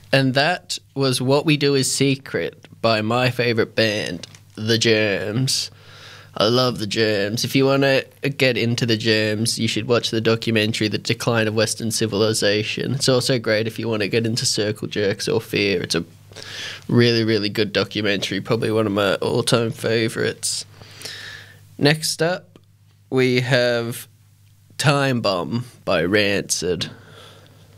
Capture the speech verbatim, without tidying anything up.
And that was What We Do Is Secret by my favourite band, The Germs. I love The Germs. If you want to get into The Germs, you should watch the documentary The Decline of Western Civilization. It's also great if you want to get into Circle Jerks or Fear. It's a really, really good documentary, probably one of my all-time favourites. Next up, we have Time Bomb by Rancid.